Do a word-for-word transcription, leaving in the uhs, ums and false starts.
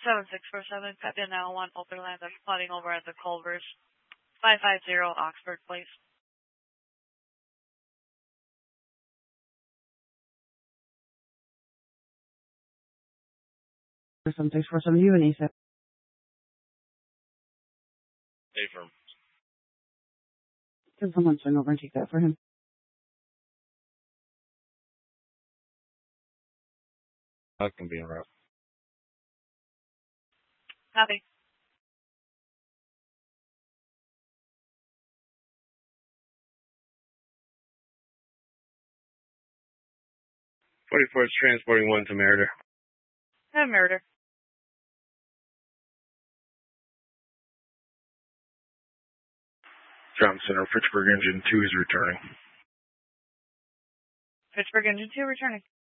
seven six four seven, Pepe now one Overland. I'm plotting over at the Culvers. five five zero Oxford Place. seven six four seven, you and A S A P. A-firm. Can someone swing over and take that for him? That can be in route. Copy. forty-four is transporting one to Merida. Have Merida. Johnson Center, Fitchburg Engine two is returning. Fitchburg Engine two returning.